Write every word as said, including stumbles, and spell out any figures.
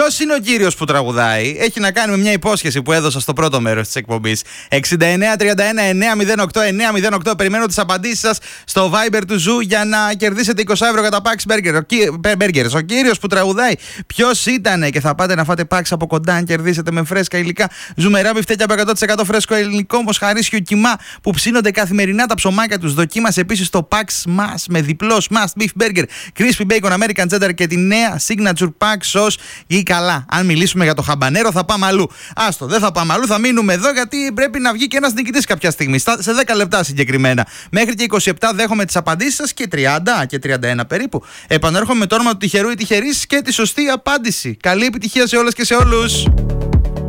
Ποιος είναι ο κύριος που τραγουδάει? Έχει να κάνει με μια υπόσχεση που έδωσα στο πρώτο μέρος της εκπομπής. εξήντα εννέα τριάντα ένα εννιακόσια οκτώ εννιακόσια οκτώ. Περιμένω τις απαντήσεις σας στο Viber του Ζου για να κερδίσετε είκοσι ευρώ κατά Pax Burger. Ο, ο κύριος που τραγουδάει, ποιος ήτανε? Και θα πάτε να φάτε Pax από κοντά αν κερδίσετε με φρέσκα υλικά. Ζουμερά μπιφτέκια από εκατό τοις εκατό φρέσκο ελληνικό μοσχαρίσιο κιμά που ψήνονται καθημερινά τα ψωμάκια τους. Δοκίμασε επίσης το Pax Mass με διπλό Smashed Beef Burger, Crispy Bacon, American Cheddar και τη νέα Signature Pax Sauce. Ή καλά, αν μιλήσουμε για το χαμπανέρο θα πάμε αλλού. Άστο, δεν θα πάμε αλλού, θα μείνουμε εδώ γιατί πρέπει να βγει και ένας νικητής κάποια στιγμή. Σε δέκα λεπτά συγκεκριμένα. Μέχρι και είκοσι επτά δέχομαι τις απαντήσεις σας και τριάντα και τριάντα ένα περίπου. Επανέρχομαι με το όνομα του τυχερού ή τυχερής και τη σωστή απάντηση. Καλή επιτυχία σε όλες και σε όλους.